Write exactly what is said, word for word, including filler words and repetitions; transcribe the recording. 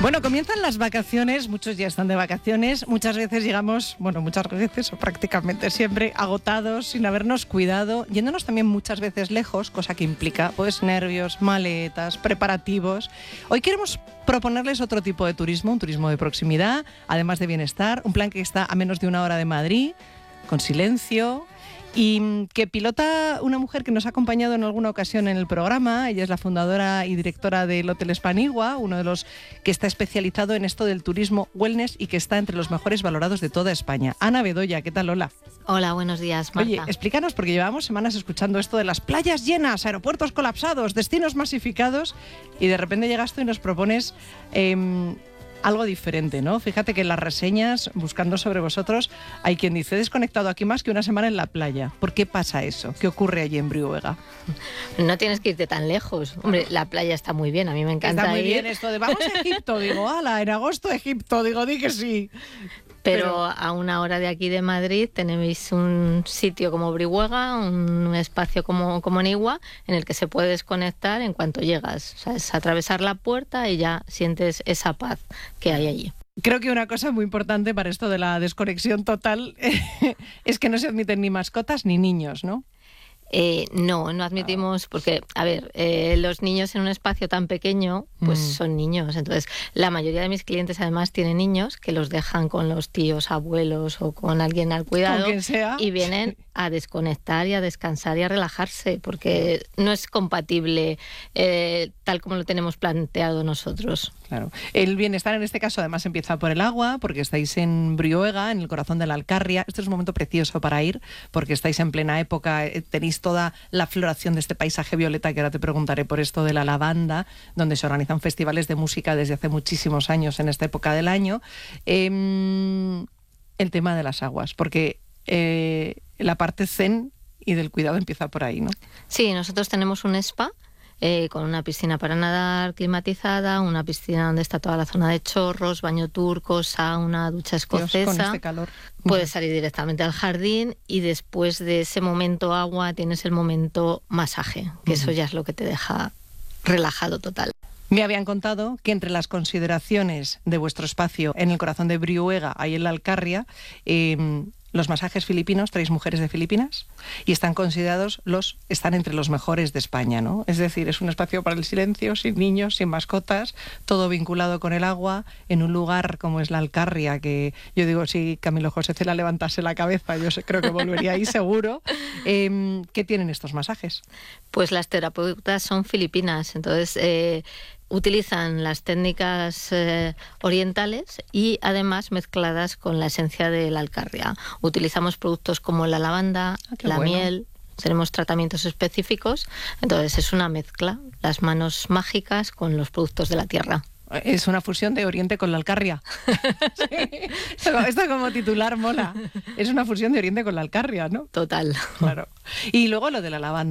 Bueno, comienzan las vacaciones, muchos ya están de vacaciones, muchas veces llegamos, bueno, muchas veces o prácticamente siempre agotados, sin habernos cuidado, yéndonos también muchas veces lejos, cosa que implica pues nervios, maletas, preparativos. Hoy queremos proponerles otro tipo de turismo, un turismo de proximidad, además de bienestar, un plan que está a menos de una hora de Madrid, con silencio, y que pilota una mujer que nos ha acompañado en alguna ocasión en el programa. Ella es la fundadora y directora del Hotel Spanigua, uno de los que está especializado en esto del turismo wellness y que está entre los mejores valorados de toda España. Ana Bedoya, ¿qué tal? Hola. Hola, buenos días, Marta. Oye, explícanos, porque llevamos semanas escuchando esto de las playas llenas, aeropuertos colapsados, destinos masificados, y de repente llegas tú y nos propones Eh, algo diferente, ¿no? Fíjate que en las reseñas, buscando sobre vosotros, hay quien dice: he desconectado aquí más que una semana en la playa. ¿Por qué pasa eso? ¿Qué ocurre allí en Brihuega? No tienes que irte tan lejos. Hombre, la playa está muy bien, a mí me encanta Está muy ir. bien esto de vamos a Egipto. Digo, ala, en agosto Egipto. Digo, di que sí. Pero, Pero a una hora de aquí de Madrid tenéis un sitio como Brihuega, un espacio como, como Nigua, en el que se puede desconectar en cuanto llegas. O sea, es atravesar la puerta y ya sientes esa paz que hay allí. Creo que una cosa muy importante para esto de la desconexión total es que no se admiten ni mascotas ni niños, ¿no? Eh, no, no admitimos, porque, a ver, eh, los niños en un espacio tan pequeño, pues Mm. son niños. Entonces, la mayoría de mis clientes además tienen niños que los dejan con los tíos, abuelos o con alguien al cuidado. Con quien sea. Y vienen a desconectar y a descansar y a relajarse, porque no es compatible eh, tal como lo tenemos planteado nosotros. Claro. El bienestar en este caso además empieza por el agua, porque estáis en Brihuega, en el corazón de la Alcarria. Este es un momento precioso para ir, porque estáis en plena época, eh, tenéis toda la floración de este paisaje violeta, que ahora te preguntaré por esto de la lavanda, donde se organizan festivales de música desde hace muchísimos años en esta época del año. Eh, el tema de las aguas, porque eh, la parte zen y del cuidado empieza por ahí, ¿no? Sí, nosotros tenemos un spa eh, con una piscina para nadar climatizada, una piscina donde está toda la zona de chorros, baño turco, sauna, ducha escocesa. Dios, con este calor. Puedes salir directamente al jardín y después de ese momento agua tienes el momento masaje, que uh-huh. Eso ya es lo que te deja relajado total. Me habían contado que entre las consideraciones de vuestro espacio en el corazón de Brihuega, ahí en la Alcarria, eh, los masajes filipinos, traéis mujeres de Filipinas y están considerados los, están entre los mejores de España, ¿no? Es decir, es un espacio para el silencio, sin niños, sin mascotas, todo vinculado con el agua, en un lugar como es la Alcarria, que yo digo, si Camilo José Cela levantase la cabeza, yo creo que volvería ahí seguro. Eh, ¿Qué tienen estos masajes? Pues las terapeutas son filipinas, entonces eh, utilizan las técnicas eh, orientales y además mezcladas con la esencia de la Alcarria. Utilizamos productos como la lavanda, ah, la bueno. miel, tenemos tratamientos específicos, entonces es una mezcla, las manos mágicas con los productos de la tierra. Es una fusión de Oriente con la Alcarria. Sí. Esto, esto como titular mola. Es una fusión de Oriente con la Alcarria, ¿no? Total. Claro. Y luego lo de la lavanda.